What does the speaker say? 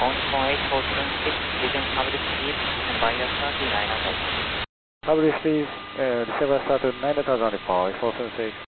using public speed and by your start to 9,000. Public speed, receiver start to 9,000 deploy, 476.